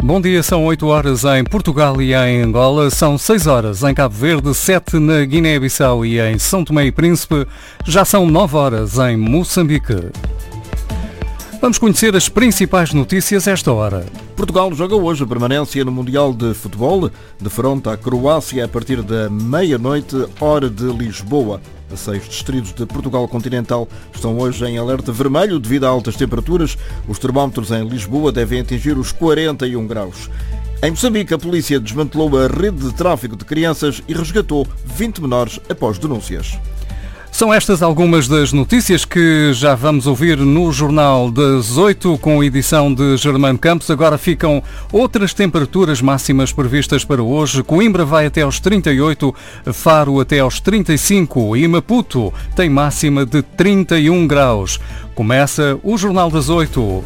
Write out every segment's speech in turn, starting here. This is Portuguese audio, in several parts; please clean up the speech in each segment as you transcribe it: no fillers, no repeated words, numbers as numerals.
Bom dia, são 8 horas em Portugal e em Angola, são 6 horas em Cabo Verde, 7 na Guiné-Bissau e em São Tomé e Príncipe, já são 9 horas em Moçambique. Vamos conhecer as principais notícias esta hora. Portugal joga hoje a permanência no Mundial de Futebol, defronte à Croácia a partir da meia-noite, hora de Lisboa. 6 distritos de Portugal continental estão hoje em alerta vermelho devido a altas temperaturas. Os termómetros em Lisboa devem atingir os 41 graus. Em Moçambique, a polícia desmantelou a rede de tráfico de crianças e resgatou 20 menores após denúncias. São estas algumas das notícias que já vamos ouvir no Jornal das 8, com edição de Germano Campos. Agora ficam outras temperaturas máximas previstas para hoje. Coimbra vai até aos 38, Faro até aos 35 e Maputo tem máxima de 31 graus. Começa o Jornal das 8.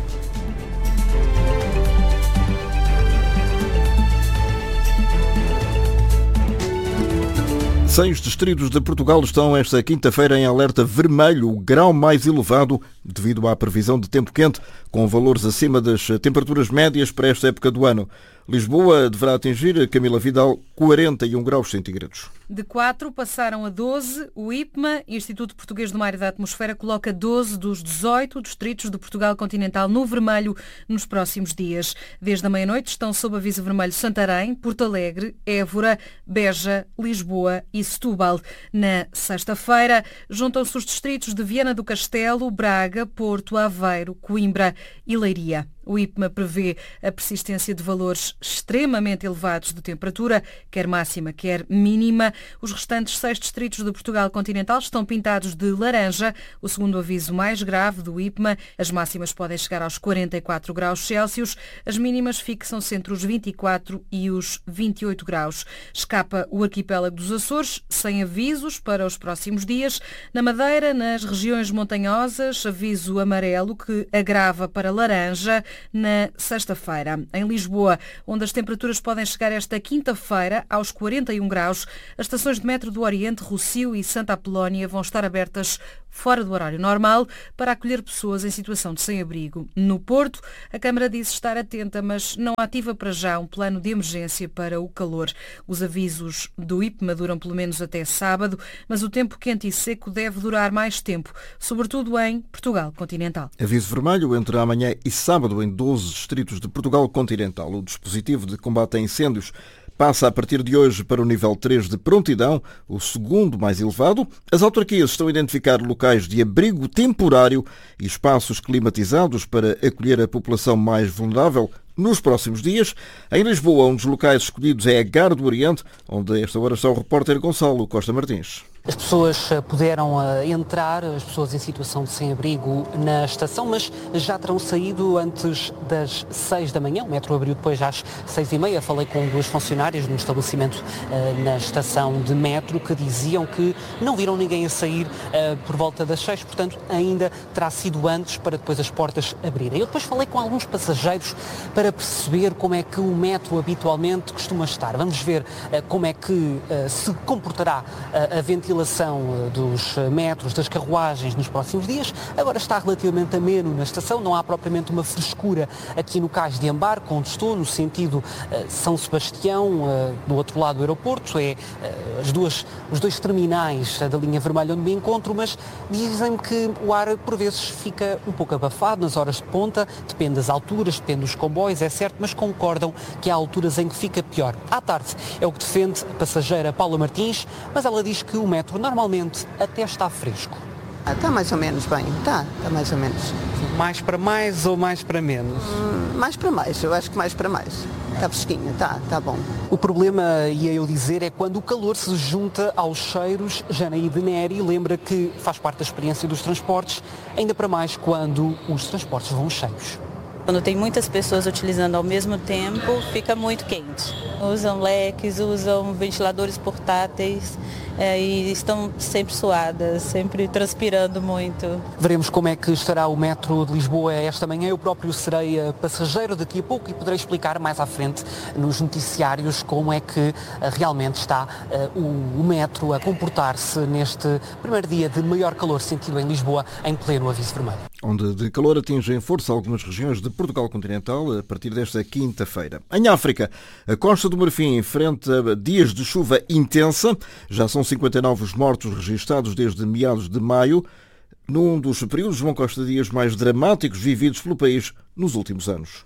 6 distritos de Portugal estão esta quinta-feira em alerta vermelho, o grau mais elevado devido à previsão de tempo quente, com valores acima das temperaturas médias para esta época do ano. Lisboa deverá atingir, Camila Vidal, 41 graus centígrados. De 4 passaram a 12. O IPMA, Instituto Português do Mar e da Atmosfera, coloca 12 dos 18 distritos de Portugal continental no vermelho nos próximos dias. Desde a meia-noite estão sob aviso vermelho Santarém, Porto Alegre, Évora, Beja, Lisboa e Setúbal. Na sexta-feira, juntam-se os distritos de Viana do Castelo, Braga, Porto, Aveiro, Coimbra e Leiria. O IPMA prevê a persistência de valores extremamente elevados de temperatura, quer máxima, quer mínima. Os restantes 6 distritos de Portugal continental estão pintados de laranja, o segundo aviso mais grave do IPMA. As máximas podem chegar aos 44 graus Celsius, as mínimas fixam-se entre os 24 e os 28 graus. Escapa o arquipélago dos Açores, sem avisos para os próximos dias. Na Madeira, nas regiões montanhosas, aviso amarelo que agrava para laranja na sexta-feira. Em Lisboa, onde as temperaturas podem chegar esta quinta-feira aos 41 graus, as estações de metro do Oriente, Rossio e Santa Apolónia vão estar abertas fora do horário normal para acolher pessoas em situação de sem-abrigo. No Porto, a Câmara disse estar atenta, mas não ativa para já um plano de emergência para o calor. Os avisos do IPMA duram pelo menos até sábado, mas o tempo quente e seco deve durar mais tempo, sobretudo em Portugal continental. Aviso vermelho entre amanhã e sábado em 12 distritos de Portugal continental. O dispositivo de combate a incêndios passa a partir de hoje para o nível 3 de prontidão, o segundo mais elevado. As autarquias estão a identificar locais de abrigo temporário e espaços climatizados para acolher a população mais vulnerável nos próximos dias. Em Lisboa, um dos locais escolhidos é a Gare do Oriente, onde a esta hora está o repórter Gonçalo Costa Martins. As pessoas puderam entrar, as pessoas em situação de sem-abrigo na estação, mas já terão saído antes das 6 da manhã. O metro abriu depois às 6h30. Falei com 2 funcionários no estabelecimento na estação de metro que diziam que não viram ninguém a sair por volta das 6, portanto ainda terá sido antes para depois as portas abrirem. Eu depois falei com alguns passageiros para perceber como é que o metro habitualmente costuma estar. Vamos ver como é que se comportará a ventilação dos metros, das carruagens nos próximos dias. Agora está relativamente ameno na estação, não há propriamente uma frescura aqui no cais de embarque, onde estou, no sentido São Sebastião, do outro lado do aeroporto, os dois terminais da linha vermelha onde me encontro, mas dizem-me que o ar por vezes fica um pouco abafado nas horas de ponta, depende das alturas, depende dos comboios, é certo, mas concordam que há alturas em que fica pior. À tarde é o que defende a passageira Paula Martins, mas ela diz que o metro normalmente até está fresco. Está mais ou menos bem, está mais ou menos. Mais para mais ou mais para menos? Mais para mais, eu acho que mais para mais. Está fresquinho, está bom. O problema, ia eu dizer, é quando o calor se junta aos cheiros. Janaíde Neri lembra que faz parte da experiência dos transportes, ainda para mais quando os transportes vão cheios. Quando tem muitas pessoas utilizando ao mesmo tempo, fica muito quente. Usam leques, usam ventiladores portáteis e estão sempre suadas, sempre transpirando muito. Veremos como é que estará o metro de Lisboa esta manhã. Eu próprio serei passageiro daqui a pouco e poderei explicar mais à frente nos noticiários como é que realmente está o metro a comportar-se neste primeiro dia de maior calor sentido em Lisboa, em pleno aviso vermelho. Onde de calor atingem força algumas regiões de Portugal continental a partir desta quinta-feira. Em África, a Costa do Marfim enfrenta dias de chuva intensa. Já são 59 os mortos registados desde meados de maio, num dos períodos, João Costa Dias, mais dramáticos vividos pelo país nos últimos anos.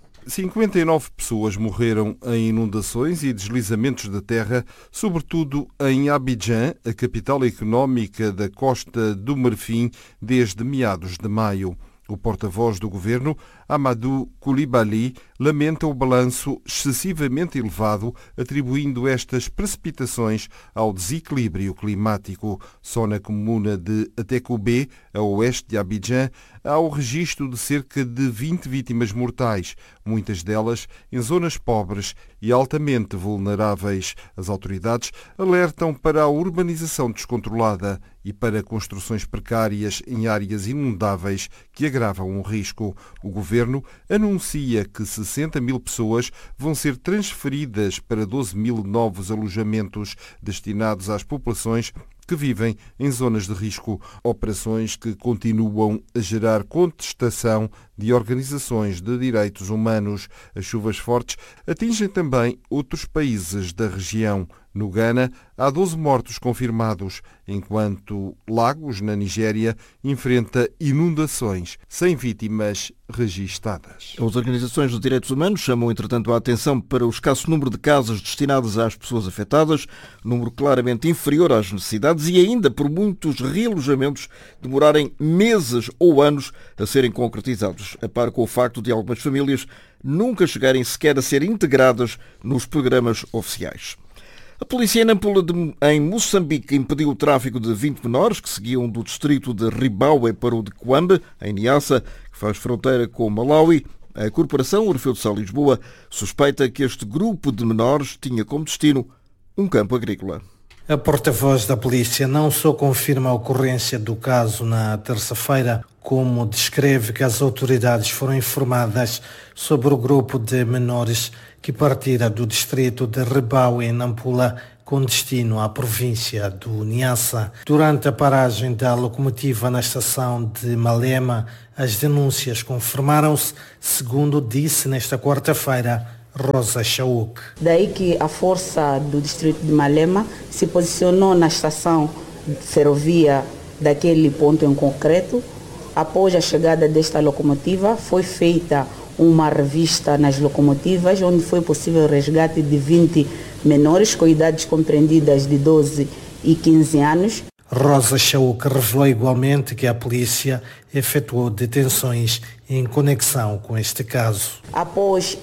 59 pessoas morreram em inundações e deslizamentos da terra, sobretudo em Abidjan, a capital económica da Costa do Marfim, desde meados de maio. O porta-voz do governo, Amadou Coulibaly, lamenta o balanço excessivamente elevado, atribuindo estas precipitações ao desequilíbrio climático. Só na comuna de Atecoubé, a oeste de Abidjan, há o registro de cerca de 20 vítimas mortais, muitas delas em zonas pobres e altamente vulneráveis. As autoridades alertam para a urbanização descontrolada e para construções precárias em áreas inundáveis que agravam o risco. O governo anuncia que 60 mil pessoas vão ser transferidas para 12 mil novos alojamentos destinados às populações que vivem em zonas de risco, operações que continuam a gerar contestação de organizações de direitos humanos. As chuvas fortes atingem também outros países da região. No Ghana, há 12 mortos confirmados, enquanto Lagos, na Nigéria, enfrenta inundações sem vítimas registadas. As organizações de direitos humanos chamam, entretanto, a atenção para o escasso número de casas destinadas às pessoas afetadas, número claramente inferior às necessidades e ainda por muitos realojamentos demorarem meses ou anos a serem concretizados, a par com o facto de algumas famílias nunca chegarem sequer a ser integradas nos programas oficiais. A polícia em Nampula, em Moçambique, impediu o tráfico de 20 menores que seguiam do distrito de Ribaue para o de Coambe, em Niassa, que faz fronteira com Malawi. A Corporação Orfeu de Sá Lisboa suspeita que este grupo de menores tinha como destino um campo agrícola. A porta-voz da polícia não só confirma a ocorrência do caso na terça-feira, como descreve que as autoridades foram informadas sobre o grupo de menores que partira do distrito de Ribaue, em Nampula, com destino à província do Niassa. Durante a paragem da locomotiva na estação de Malema, as denúncias confirmaram-se, segundo disse nesta quarta-feira Rosa Chauk. Daí que a força do distrito de Malema se posicionou na estação de ferrovia daquele ponto em concreto. Após a chegada desta locomotiva, foi feita uma revista nas locomotivas, onde foi possível o resgate de 20 menores com idades compreendidas de 12 e 15 anos. Rosa Chauk revelou igualmente que a polícia efetuou detenções em conexão com este caso. Após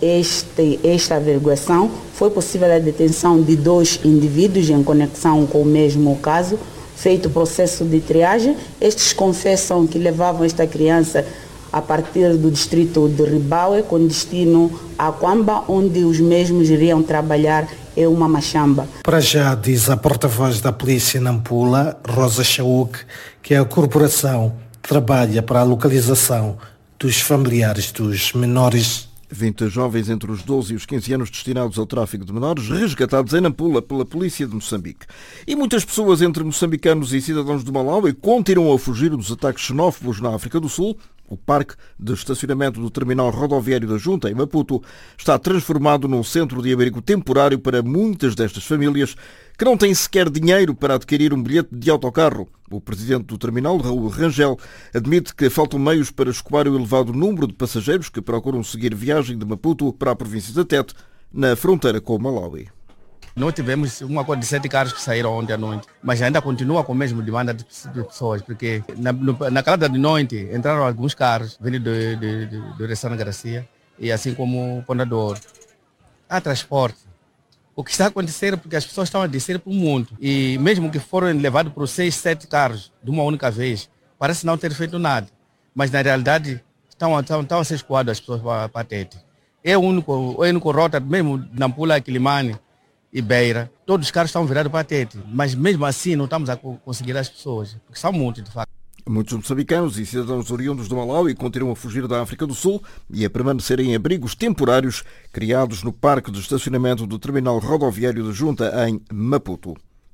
esta averiguação, foi possível a detenção de 2 indivíduos em conexão com o mesmo caso, feito o processo de triagem. Estes confessam que levavam esta criança a partir do distrito de Ribaue com destino a Coamba, onde os mesmos iriam trabalhar em uma machamba. Para já, diz a porta-voz da polícia em Nampula, Rosa Chauk, que a corporação trabalha para a localização dos familiares dos menores. 20 jovens entre os 12 e os 15 anos destinados ao tráfico de menores, resgatados em Nampula pela polícia de Moçambique. E muitas pessoas entre moçambicanos e cidadãos de Malawi continuam a fugir dos ataques xenófobos na África do Sul. O parque de estacionamento do terminal rodoviário da Junta, em Maputo, está transformado num centro de abrigo temporário para muitas destas famílias que não têm sequer dinheiro para adquirir um bilhete de autocarro. O presidente do terminal, Raul Rangel, admite que faltam meios para escoar o elevado número de passageiros que procuram seguir viagem de Maputo para a província de Tete, na fronteira com o Malawi. Nós tivemos uma coisa de 7 carros que saíram ontem à noite, mas ainda continua com a mesma demanda de pessoas, porque na calada de noite entraram alguns carros vindo do restaurante Gracia e assim como o Pondador. Há transporte. O que está acontecendo é porque as pessoas estão a descer para o mundo e mesmo que foram levados por 6, 7 carros de uma única vez, parece não ter feito nada, mas na realidade estão a ser escoadas as pessoas para Tete. É a única rota, mesmo Nampula, Quilimane e Beira, todos os carros estão virados para Tete, mas mesmo assim não estamos a conseguir as pessoas, porque são muitos de facto. Muitos moçambicanos e cidadãos oriundos do Malawi continuam a fugir da África do Sul e a permanecer em abrigos temporários criados no parque de estacionamento do terminal rodoviário da Junta em Maputo.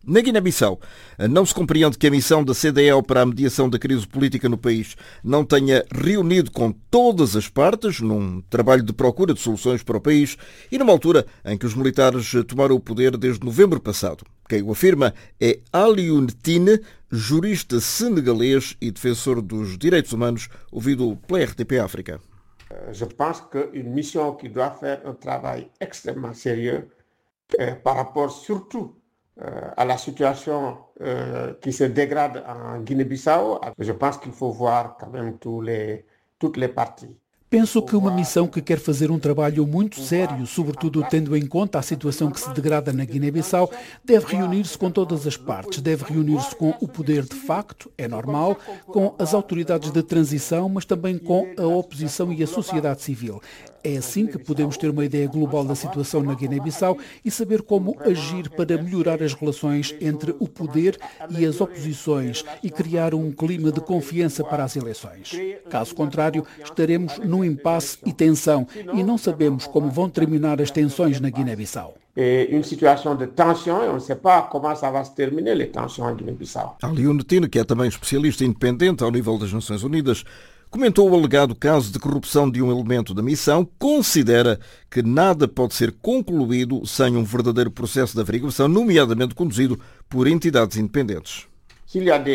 Na Guiné-Bissau, não se compreende que a missão da CDEO para a mediação da crise política no país não tenha reunido com todas as partes num trabalho de procura de soluções para o país e numa altura em que os militares tomaram o poder desde novembro passado. Quem o afirma é Alioune Tine, jurista senegalês e defensor dos direitos humanos, ouvido pela RTP África. Je pense qu'une mission qui doit faire un travail extrêmement sérieux par rapport surtout à la situation qui se dégrade en Guiné-Bissau. Je pense qu'il faut voir quand même toutes les parties. Penso que uma missão que quer fazer um trabalho muito sério, sobretudo tendo em conta a situação que se degrada na Guiné-Bissau, deve reunir-se com todas as partes, deve reunir-se com o poder de facto, é normal, com as autoridades de transição, mas também com a oposição e a sociedade civil. É assim que podemos ter uma ideia global da situação na Guiné-Bissau e saber como agir para melhorar as relações entre o poder e as oposições e criar um clima de confiança para as eleições. Caso contrário, estaremos num impasse e tensão e não sabemos como vão terminar as tensões na Guiné-Bissau. Uma situação de tensão e não sabemos como vai se terminar as tensões na Guiné-Bissau. Alioune Tine, que é também especialista independente ao nível das Nações Unidas, comentou o alegado caso de corrupção de um elemento da missão, considera que nada pode ser concluído sem um verdadeiro processo de averiguação, nomeadamente conduzido por entidades independentes. S'il y a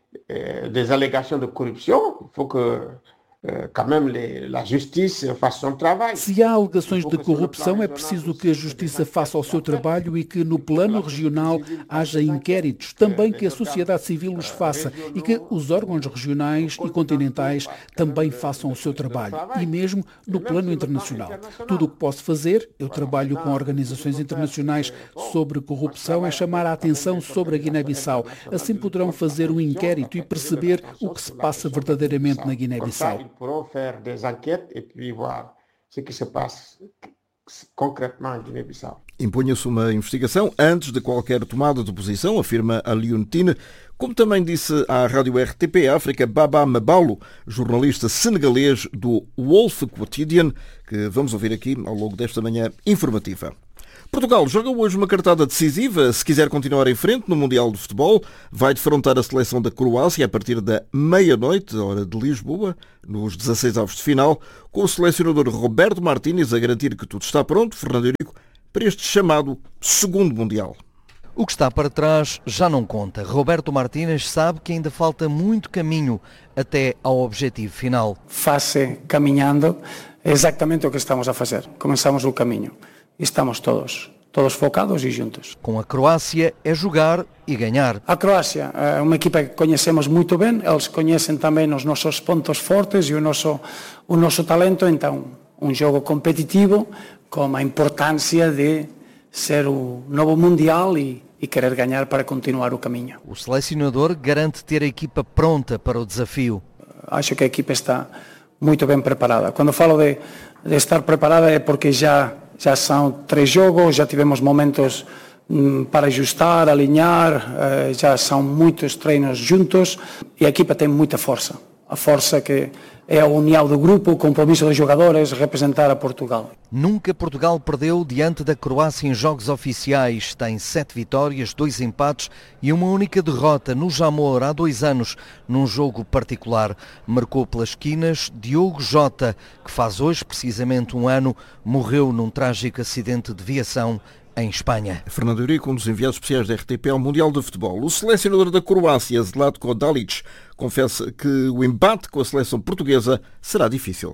des allégations de corruption, il faut que quand même la justice fasse son travail. Se há alegações de corrupção, é preciso que a Justiça faça o seu trabalho e que no plano regional haja inquéritos, também que a sociedade civil os faça e que os órgãos regionais e continentais também façam o seu trabalho, e mesmo no plano internacional. Tudo o que posso fazer, eu trabalho com organizações internacionais sobre corrupção, é chamar a atenção sobre a Guiné-Bissau. Assim poderão fazer um inquérito e perceber o que se passa verdadeiramente na Guiné-Bissau. Pourront faire des enquêtes et puis voir ce qui se passe concrètement en Guiné-Bissau. Impunha-se uma investigação antes de qualquer tomada de posição, afirma Alioune Tine, como também disse à rádio RTP África Baba Mabalo, jornalista senegalês do Wolf Quotidian, que vamos ouvir aqui ao longo desta manhã informativa. Portugal joga hoje uma cartada decisiva. Se quiser continuar em frente no Mundial de Futebol, vai defrontar a seleção da Croácia a partir da meia-noite, hora de Lisboa, nos 16 avos de final, com o selecionador Roberto Martínez a garantir que tudo está pronto, Fernando Eurico, para este chamado segundo Mundial. O que está para trás já não conta. Roberto Martínez sabe que ainda falta muito caminho até ao objetivo final. Fase caminhando é exatamente o que estamos a fazer. Começamos o caminho. Estamos todos focados e juntos. Com a Croácia é jogar e ganhar. A Croácia é uma equipa que conhecemos muito bem, eles conhecem também os nossos pontos fortes e o nosso talento, então um jogo competitivo com a importância de ser o novo Mundial e querer ganhar para continuar o caminho. O selecionador garante ter a equipa pronta para o desafio. Acho que a equipa está muito bem preparada. Quando falo de estar preparada é porque já são 3 jogos, já tivemos momentos para ajustar, alinhar, já são muitos treinos juntos e a equipa tem muita força. A força que é a união do grupo, o compromisso dos jogadores, representar a Portugal. Nunca Portugal perdeu diante da Croácia em jogos oficiais. Tem 7 vitórias, 2 empates e uma única derrota no Jamor há 2 anos, num jogo particular. Marcou pelas esquinas Diogo Jota, que faz hoje precisamente 1 ano, morreu num trágico acidente de viação em Espanha. Fernando Eurico, um dos enviados especiais da RTP ao Mundial de Futebol. O selecionador da Croácia, Zlatko Dalic, confessa que o embate com a seleção portuguesa será difícil.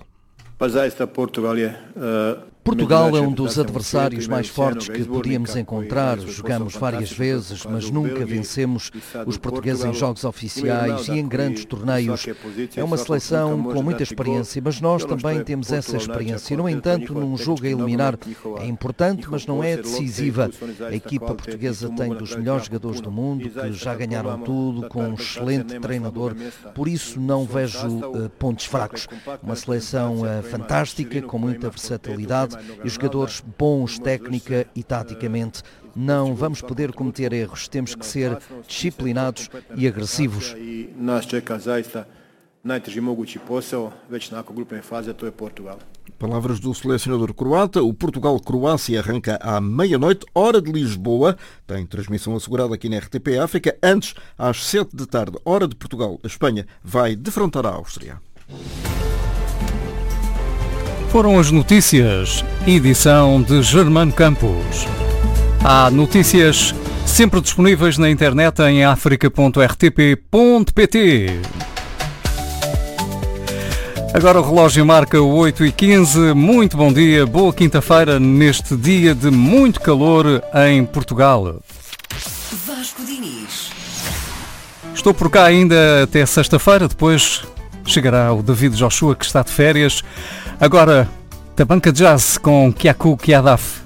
Portugal é um dos adversários mais fortes que podíamos encontrar. Jogamos várias vezes, mas nunca vencemos os portugueses em jogos oficiais e em grandes torneios. É uma seleção com muita experiência, mas nós também temos essa experiência. No entanto, num jogo a eliminar é importante, mas não é decisiva. A equipa portuguesa tem dos melhores jogadores do mundo, que já ganharam tudo, com um excelente treinador, por isso não vejo pontos fracos. Uma seleção fantástica, com muita versatilidade, e jogadores bons técnica e taticamente. Não vamos poder cometer erros, temos que ser disciplinados e agressivos. Nas čeka zaista najteži mogući posao, već nakon grupne faze, to je Portugal. Palavras do selecionador croata. O Portugal-Croácia arranca à meia-noite, hora de Lisboa. Tem transmissão assegurada aqui na RTP África. Antes, às 7 da tarde, hora de Portugal, a Espanha vai defrontar a Áustria. Foram as notícias, edição de Germano Campos. Há notícias sempre disponíveis na internet em africa.rtp.pt. Agora o relógio marca 8h15. Muito bom dia, boa quinta-feira neste dia de muito calor em Portugal. Vasco Diniz. Estou por cá ainda até sexta-feira, depois chegará o David Joshua, que está de férias. Agora, da banca jazz com Kyaku Kyadaf.